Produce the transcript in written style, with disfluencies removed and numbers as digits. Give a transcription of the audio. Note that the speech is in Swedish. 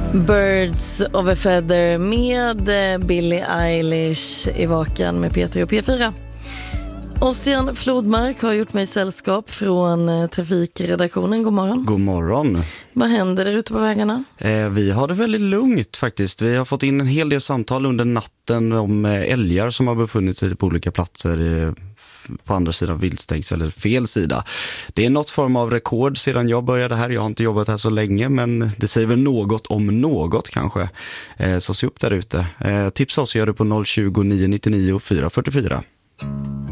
Birds of a Feather med Billie Eilish i Vaken med P3 och P4. Ossian Flodmark har gjort mig sällskap från trafikredaktionen. God morgon. God morgon. Vad händer där ute på vägarna? Vi har det väldigt lugnt faktiskt. Vi har fått in en hel del samtal under natten om älgar som har befunnit sig på olika platser på andra sidan viltstängs eller fel sida. Det är något form av rekord sedan jag började här. Jag har inte jobbat här så länge, men det säger väl något om något kanske. Så se upp där ute. Tipsa oss, gör det på 020 999 444.